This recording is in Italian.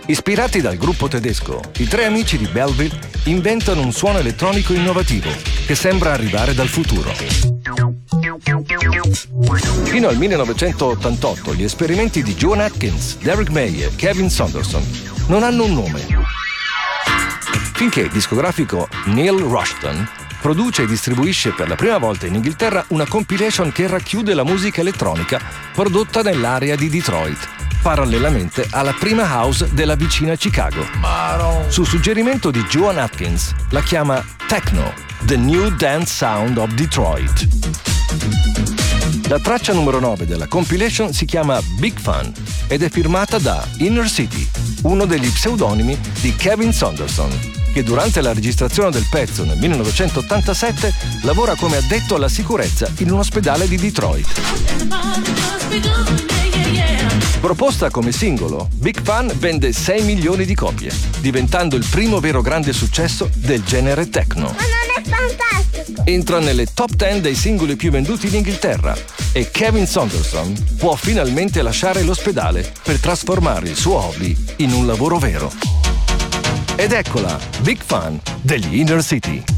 Ispirati dal gruppo tedesco, i tre amici di Belleville inventano un suono elettronico innovativo che sembra arrivare dal futuro. Fino al 1988 gli esperimenti di Joan Atkins, Derek May e Kevin Saunderson non hanno un nome. Finché il discografico Neil Rushton produce e distribuisce per la prima volta in Inghilterra una compilation che racchiude la musica elettronica prodotta nell'area di Detroit, parallelamente alla prima house della vicina Chicago. Su suggerimento di Joan Atkins la chiama Techno, The New Dance Sound of Detroit. La traccia numero 9 della compilation si chiama Big Fun ed è firmata da Inner City, uno degli pseudonimi di Kevin Saunderson, che durante la registrazione del pezzo nel 1987 lavora come addetto alla sicurezza in un ospedale di Detroit. Proposta come singolo, Big Fun vende 6 milioni di copie, diventando il primo vero grande successo del genere techno. Ma non è fantastico! Entra nelle top 10 dei singoli più venduti in Inghilterra e Kevin Saunderson può finalmente lasciare l'ospedale per trasformare il suo hobby in un lavoro vero. Ed eccola, Big Fun degli Inner City.